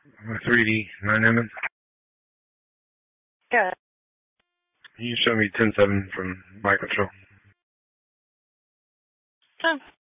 3D 9mm. Yeah. You show me 10.7 from my control. Oh.